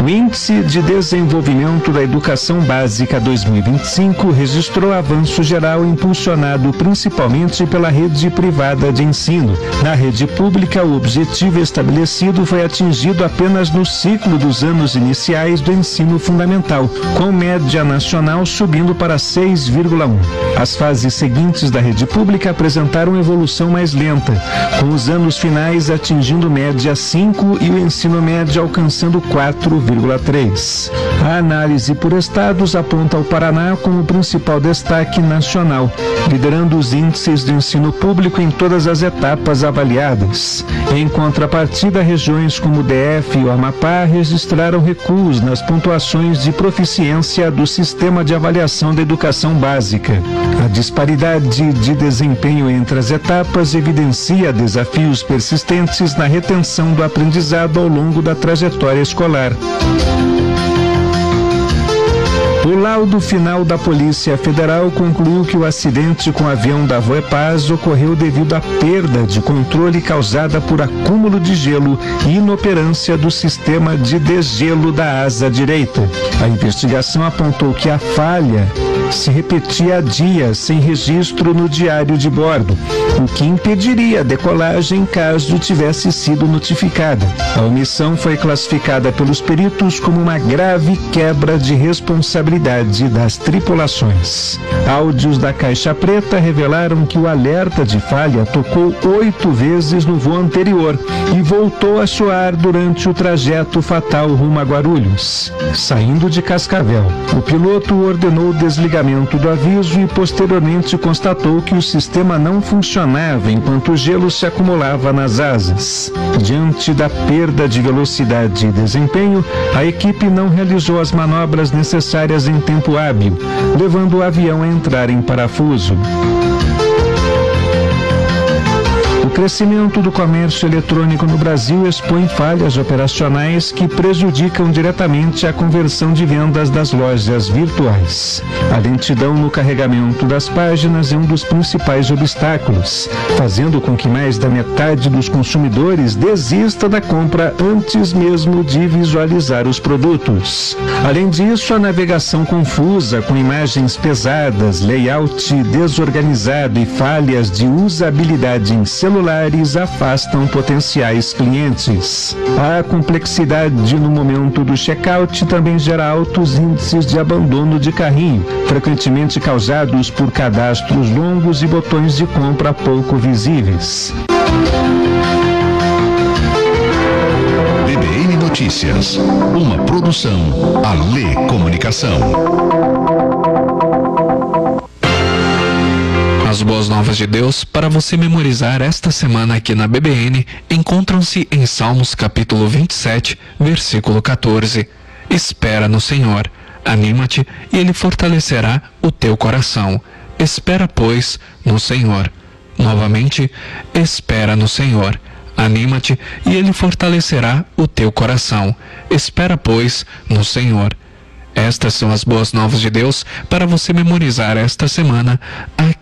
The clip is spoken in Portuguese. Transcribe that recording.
O Índice de Desenvolvimento da Educação Básica 2025 registrou avanço geral impulsionado principalmente pela rede privada de ensino. Na rede pública, o objetivo estabelecido foi atingido apenas no ciclo dos anos iniciais do ensino fundamental, com média nacional subindo para 6,1. As fases seguintes da rede pública apresentaram evolução mais lenta, com os anos finais atingindo média 5 e o ensino médio alcançando 4,3. A análise por estados aponta o Paraná como o principal destaque nacional, liderando os índices de ensino público em todas as etapas avaliadas. Em contrapartida, regiões como o DF e o Amapá registraram recuos nas pontuações de proficiência do sistema de avaliação da educação básica. A disparidade de desempenho entre as etapas evidencia desafios persistentes na retenção do aprendizado ao longo da trajetória escolar. O laudo final da Polícia Federal concluiu que o acidente com o avião da Voepaz ocorreu devido à perda de controle causada por acúmulo de gelo e inoperância do sistema de desgelo da asa direita. A investigação apontou que a falha se repetia há dias sem registro no diário de bordo, o que impediria a decolagem caso tivesse sido notificada. A omissão foi classificada pelos peritos como uma grave quebra de responsabilidade das tripulações. Áudios da caixa preta revelaram que o alerta de falha tocou 8 vezes no voo anterior e voltou a soar durante o trajeto fatal rumo a Guarulhos. Saindo de Cascavel, o piloto ordenou o desligamento do aviso e posteriormente constatou que o sistema não funcionava enquanto o gelo se acumulava nas asas. Diante da perda de velocidade e desempenho, a equipe não realizou as manobras necessárias em tempo hábil, levando o avião a entrar em parafuso. O crescimento do comércio eletrônico no Brasil expõe falhas operacionais que prejudicam diretamente a conversão de vendas das lojas virtuais. A lentidão no carregamento das páginas é um dos principais obstáculos, fazendo com que mais da metade dos consumidores desista da compra antes mesmo de visualizar os produtos. Além disso, a navegação confusa, com imagens pesadas, layout desorganizado e falhas de usabilidade em celulares afastam potenciais clientes. A complexidade no momento do check-out também gera altos índices de abandono de carrinho, frequentemente causados por cadastros longos e botões de compra pouco visíveis. BBN Notícias, uma produção Alê Comunicação. As boas novas de Deus para você memorizar esta semana aqui na BBN encontram-se em Salmos capítulo 27, versículo 14. Espera no Senhor, anima-te e Ele fortalecerá o teu coração. Espera, pois, no Senhor. Novamente, espera no Senhor, anima-te e Ele fortalecerá o teu coração. Espera, pois, no Senhor. Estas são as boas novas de Deus para você memorizar esta semana aqui